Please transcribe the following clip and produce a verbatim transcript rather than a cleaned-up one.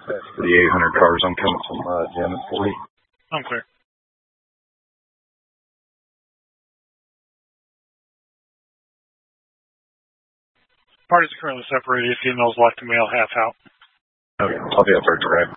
That's for the eight hundred cars. I'm coming from uh, Jim at forty. I'm clear. Parties are currently separated. Females left and male half out. Okay, I'll be up there direct.